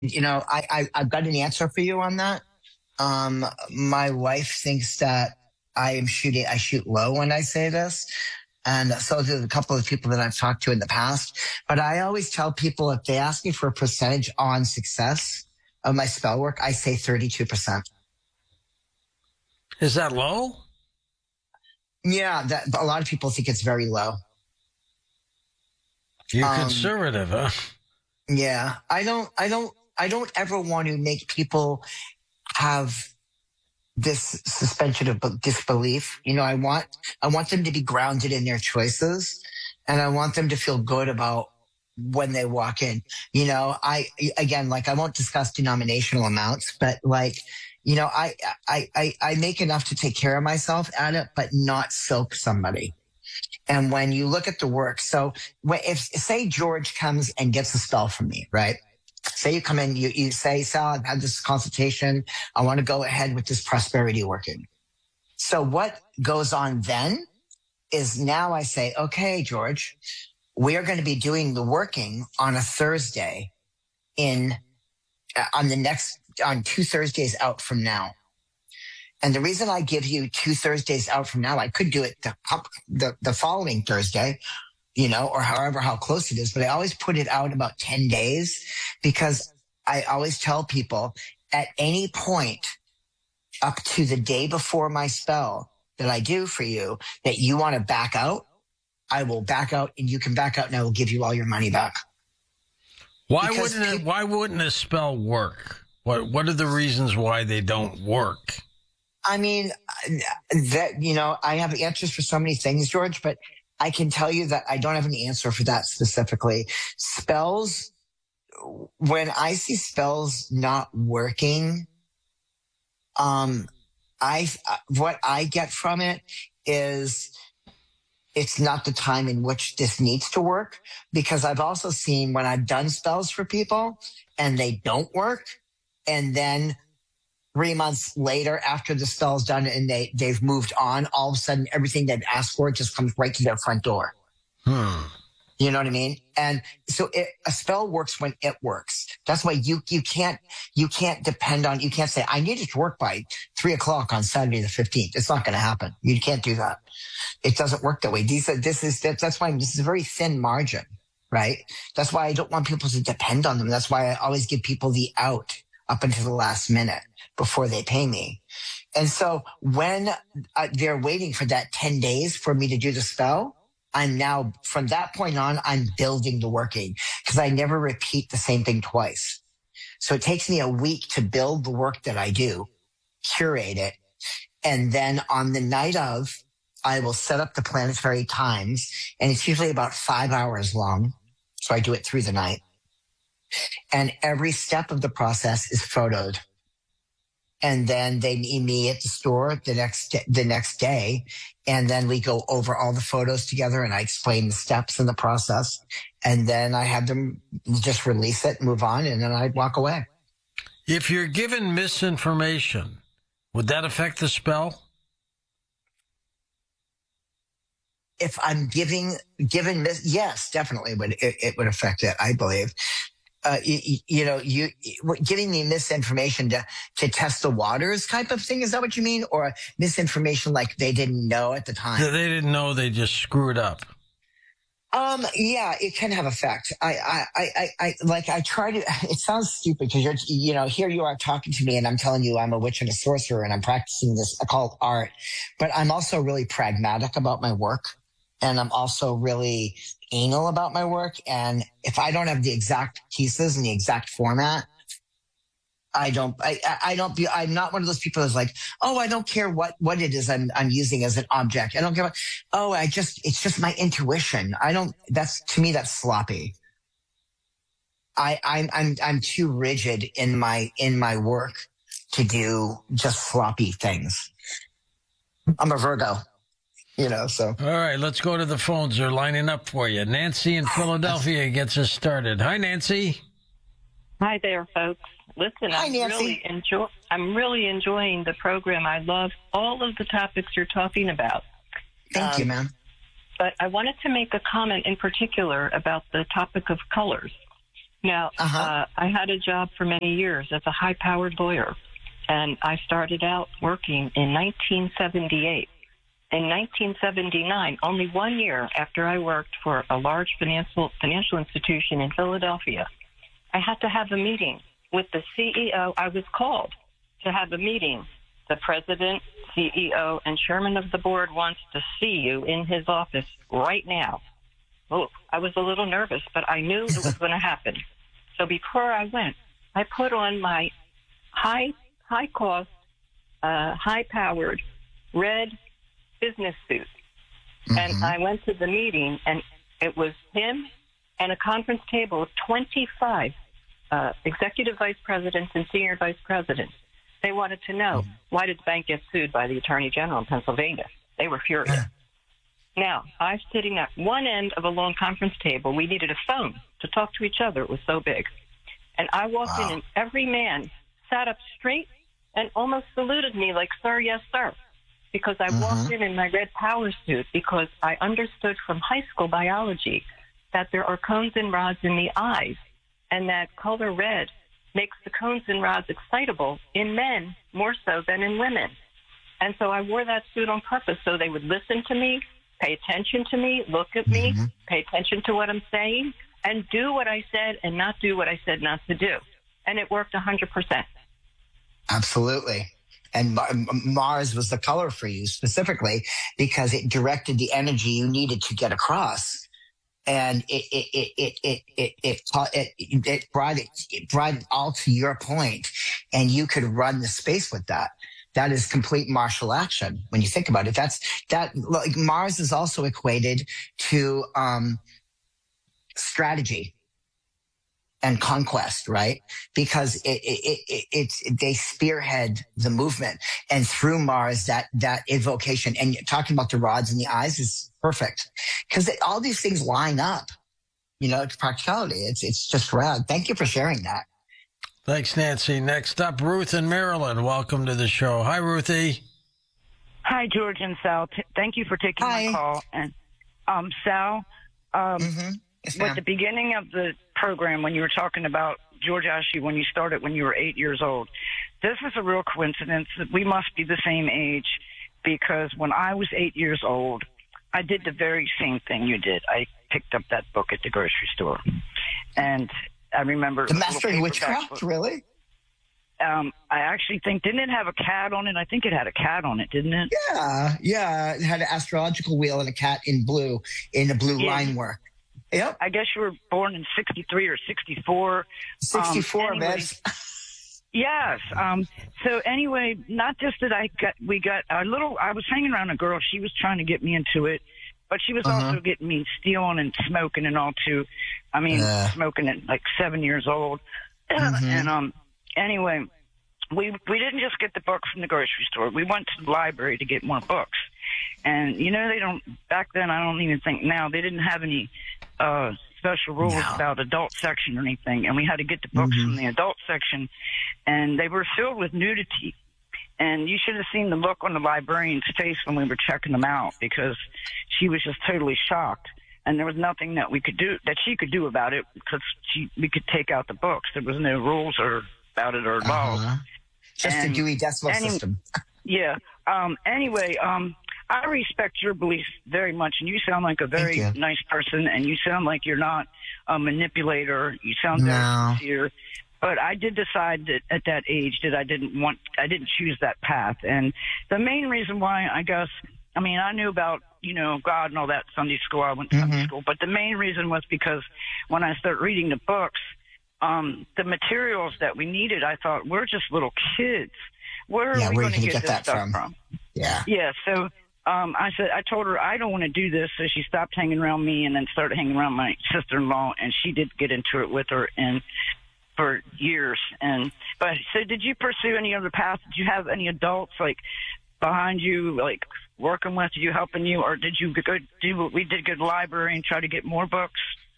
I've got an answer for you on that. My wife thinks that I shoot low when I say this. And so do a couple of people that I've talked to in the past. But I always tell people if they ask me for a percentage on success of my spell work, I say 32%. Is that low? Yeah, a lot of people think it's very low. You're conservative, huh? Yeah, I don't ever want to make people have this suspension of disbelief. I want them to be grounded in their choices, and I want them to feel good about when they walk in. I won't discuss denominational amounts, but I make enough to take care of myself at it, but not silk somebody. And when you look at the work, so if say George comes and gets a spell from me, right? Say you come in, you say, Sal, I've had this consultation. I want to go ahead with this prosperity working. So what goes on then is now I say, okay, George, we are going to be doing the working on a Thursday on 2 Thursdays out from now. And the reason I give you 2 Thursdays out from now, I could do it the following Thursday, or how close it is. But I always put it out about 10 days because I always tell people at any point up to the day before my spell that I do for you that you want to back out, I will back out and you can back out and I will give you all your money back. Why wouldn't a spell work? What are the reasons why they don't work? I mean, I have answers for so many things, George, but I can tell you that I don't have an answer for that specifically. Spells, when I see spells not working, what I get from it is it's not the time in which this needs to work, because I've also seen when I've done spells for people and they don't work, and then 3 months later, after the spell's done and they've moved on, all of a sudden everything they've asked for just comes right to their front door. You know what I mean? And so a spell works when it works. That's why you can't depend on, you can't say, I need it to work by 3:00 on Saturday the 15th. It's not going to happen. You can't do that. It doesn't work that way. That's why this is a very thin margin, right? That's why I don't want people to depend on them. That's why I always give people the out up until the last minute before they pay me. And so when they're waiting for that 10 days for me to do the spell, I'm now, from that point on, I'm building the working because I never repeat the same thing twice. So it takes me a week to build the work that I do, curate it. And then on the night of, I will set up the planetary times, and it's usually about 5 hours long. So I do it through the night. And every step of the process is photoed. And then they meet me at the store the next day. And then we go over all the photos together and I explain the steps in the process. And then I have them just release it, move on, and then I walk away. If you're given misinformation, would that affect the spell? If I'm given yes, definitely it would affect it, I believe. You giving me misinformation to test the waters type of thing. Is that what you mean? Or misinformation like they didn't know at the time? They didn't know, they just screwed up. Yeah, it can have effect. I try to, it sounds stupid because here you are talking to me and I'm telling you I'm a witch and a sorcerer and I'm practicing this occult art, but I'm also really pragmatic about my work. And I'm also really anal about my work. And if I don't have the exact pieces and the exact format, I'm not one of those people who's like, oh, I don't care what it is I'm using as an object. I don't care it's just my intuition. To me, that's sloppy. I'm too rigid in my work to do just sloppy things. I'm a Virgo. So. All right, let's go to the phones. They're lining up for you. Nancy in Philadelphia gets us started. Hi, Nancy. Hi there, folks. Listen, Hi, Nancy. I'm really enjoying the program. I love all of the topics you're talking about. Thank you, ma'am. But I wanted to make a comment in particular about the topic of colors. Now, I had a job for many years as a high-powered lawyer, and I started out working in 1978. In 1979, only 1 year after I worked for a large financial institution in Philadelphia, I had to have a meeting with the CEO. I was called to have a meeting. The president, CEO, and chairman of the board wants to see you in his office right now. Oh, I was a little nervous, but I knew it was going to happen. So before I went, I put on my high-cost, high-powered red business suit. And I went to the meeting, and it was him and a conference table of 25 executive vice presidents and senior vice presidents. They wanted to know, why did the bank get sued by the Attorney General in Pennsylvania? They were furious. Now, I was sitting at one end of a long conference table. We needed a phone to talk to each other. It was so big. And I walked in, and every man sat up straight and almost saluted me like, sir, yes, sir. Because I walked in my red power suit because I understood from high school biology that there are cones and rods in the eyes, and that color red makes the cones and rods excitable in men more so than in women. And so I wore that suit on purpose so they would listen to me, pay attention to me, look at me, pay attention to what I'm saying, and do what I said and not do what I said not to do. And it worked 100%. Absolutely. And Mars was the color for you specifically because it directed the energy you needed to get across. And it brought it all to your point, and you could run the space with that. That is complete martial action when you think about it. Like Mars is also equated to strategy and conquest, right? Because they spearhead the movement, and through Mars, that evocation, and talking about the rods in the eyes is perfect because all these things line up, to practicality. It's just rad. Thank you for sharing that. Thanks, Nancy. Next up, Ruth in Maryland. Welcome to the show. Hi, Ruthie. Hi, George and Sal. Thank you for taking my call. And Sal, Yes, at the beginning of the program, when you were talking about George asked you when you started when you were 8 years old, this is a real coincidence that we must be the same age, because when I was 8 years old, I did the very same thing you did. I picked up that book at the grocery store, and I remember The Master of Witchcraft. Really? I actually think, didn't it have a cat on it? I think it had a cat on it, didn't it? Yeah. It had an astrological wheel and a cat in a blue line work. Yep. I guess you were born in 63 or 64. 64, anyway, man. Yes. So anyway, not just that we got a little, I was hanging around a girl. She was trying to get me into it, but she was also getting me stealing and smoking and all too. I mean, smoking at like 7 years old. And, anyway, we didn't just get the books from the grocery store. We went to the library to get more books. And, they don't, back then, I don't even think now, they didn't have any special rules about adult section or anything. And we had to get the books from the adult section, and they were filled with nudity. And you should have seen the look on the librarian's face when we were checking them out, because she was just totally shocked. And there was nothing that she could do about it, because we could take out the books. There was no rules about it or laws. Just a Dewey Decimal System. Yeah. Anyway, I respect your beliefs very much, and you sound like a very nice person, and you sound like you're not a manipulator. You sound very sincere. But I did decide that at that age that I didn't choose that path. And the main reason why, I guess, I knew about, God and all that Sunday school. I went to Sunday school. But the main reason was because when I started reading the books, the materials that we needed, I thought, we're just little kids. Where are we going to get this stuff from? Yeah. Yeah. So I told her I don't want to do this. So she stopped hanging around me and then started hanging around my sister-in-law, and she did get into it with her and for years. But so did you pursue any other path? Did you have any adults behind you, working with you, helping you, or did you do what we did, go to the library and try to get more books?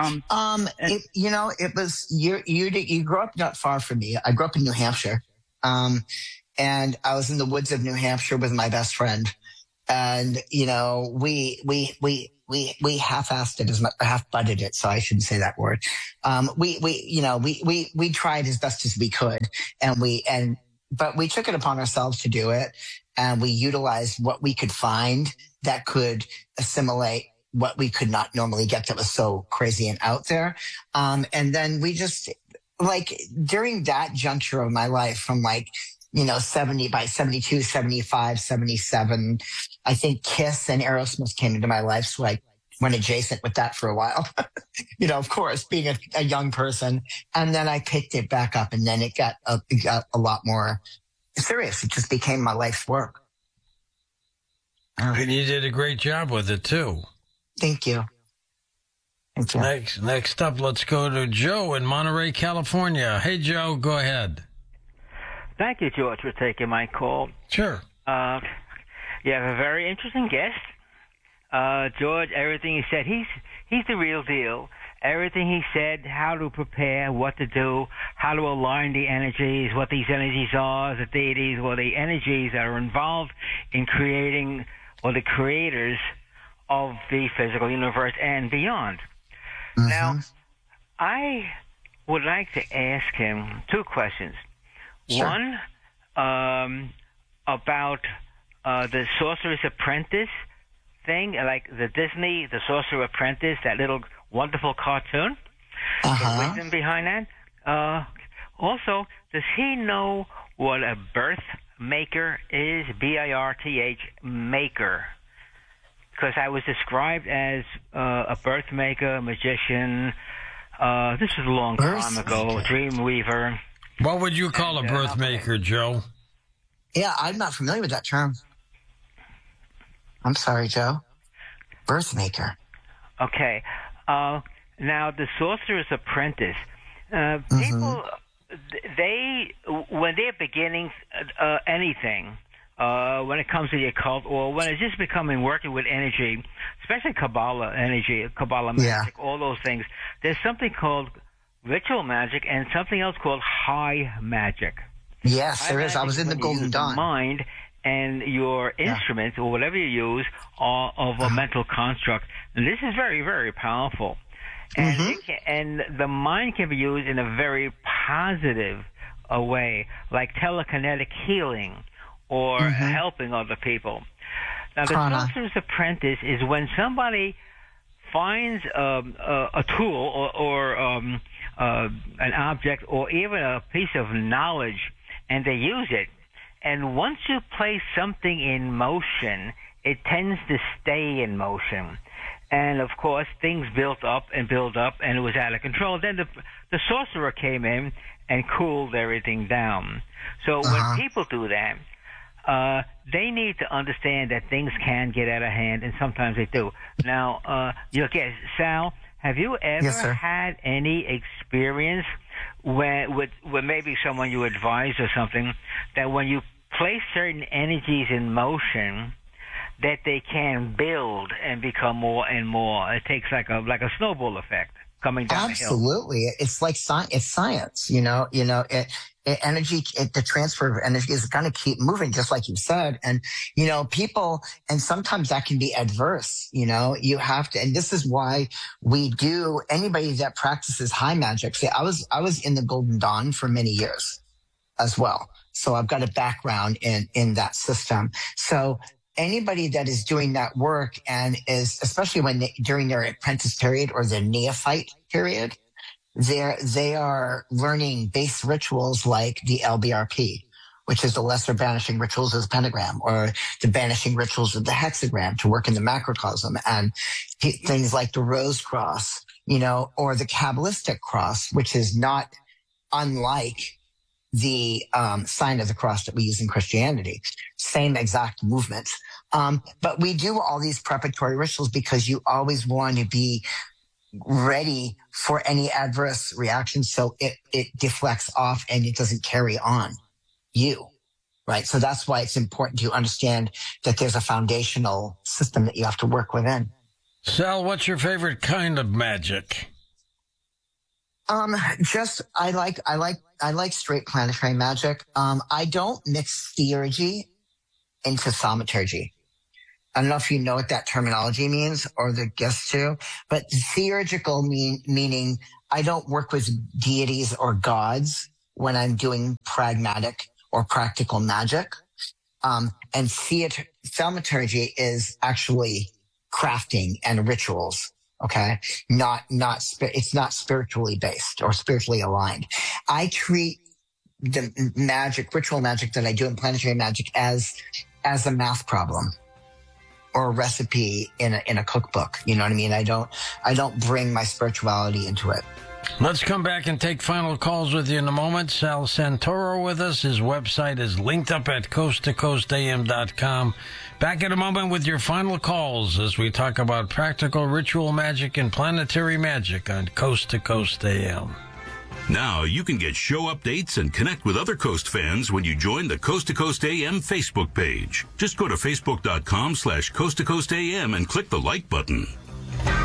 It was you grew up not far from me. I grew up in New Hampshire, and I was in the woods of New Hampshire with my best friend. And, we half-assed it half-butted it. So I shouldn't say that word. We tried as best as we could, but we took it upon ourselves to do it, and we utilized what we could find that could assimilate what we could not normally get that was so crazy and out there. And then we just, during that juncture of my life, from 70 by 72, 75, 77, I think Kiss and Aerosmith came into my life. So I went adjacent with that for a while, of course, being a young person. And then I picked it back up, and then it got a lot more serious. It just became my life's work. And you did a great job with it too. Thank you. Next up, let's go to Joe in Monterey, California. Hey, Joe, go ahead. Thank you, George, for taking my call. Sure. You have a very interesting guest. George, everything he said, he's the real deal. Everything he said, how to prepare, what to do, how to align the energies, what these energies are, the deities, or the energies that are involved in creating, or the creators of the physical universe and beyond. Mm-hmm. Now, I would like to ask him two questions. Sure. One, about the Sorcerer's Apprentice thing, like the Disney, the Sorcerer Apprentice, that little wonderful cartoon. The wisdom behind that. Also, does he know what a birth maker is? BIRTH, maker. Because I was described as a birth maker, a magician. This was a long time ago. Dream weaver. What would you call a birth maker, Joe? Yeah, I'm not familiar with that term. I'm sorry, Joe. Birth maker. Okay. Now, the Sorcerer's Apprentice. People, when they're beginning anything, when it comes to the occult, or when it's just working with energy, especially Kabbalah energy, Kabbalah magic, all those things, there's something called ritual magic and something else called high magic. Yes, there is. I was in the Golden Dawn. Mind and your instruments or whatever you use are of a mental construct. And this is very, very powerful. And, and the mind can be used in a very positive way, like telekinetic healing or helping other people. Now, the Sorcerer's Apprentice is when somebody finds a tool or an object or even a piece of knowledge, and they use it. And once you place something in motion, it tends to stay in motion. And, of course, things built up, and it was out of control. Then the sorcerer came in and cooled everything down. So when people do that, they need to understand that things can get out of hand, and sometimes they do. Now, Sal, have you ever had any experience with maybe someone you advise or something, that when you place certain energies in motion, that they can build and become more and more? It takes like a snowball effect coming down the hill. Absolutely. It's like it's science, energy, the transfer of energy is going to keep moving, just like you said. And, people, and sometimes that can be adverse, you have to, and this is why anybody that practices high magic. See, I was in the Golden Dawn for many years as well. So I've got a background in that system. So anybody that is doing that work and is, especially during their apprentice period or their neophyte period, they are learning base rituals like the LBRP, which is the lesser banishing rituals of the pentagram, or the banishing rituals of the hexagram to work in the macrocosm, and things like the rose cross, or the Kabbalistic cross, which is not unlike the sign of the cross that we use in Christianity. Same exact movement. But we do all these preparatory rituals because you always want to be ready for any adverse reaction, so it deflects off and it doesn't carry on you, right? So that's why it's important to understand that there's a foundational system that you have to work within. Sal, what's your favorite kind of magic? I like straight planetary magic. I don't mix theurgy into thaumaturgy. I don't know if you know what that terminology means or the guests too, but theurgical meaning I don't work with deities or gods when I'm doing pragmatic or practical magic. And thaumaturgy is actually crafting and rituals. Okay. It's not spiritually based or spiritually aligned. I treat the ritual magic that I do in planetary magic as a math problem or a recipe in a cookbook. You know what I mean? I don't bring my spirituality into it. Let's come back and take final calls with you in a moment. Sal Santoro with us. His website is linked up at coasttocoastam.com. Back in a moment with your final calls as we talk about practical ritual magic and planetary magic on Coast to Coast AM. Now you can get show updates and connect with other Coast fans when you join the Coast to Coast AM Facebook page. Just go to facebook.com/Coast to Coast AM and click the like button.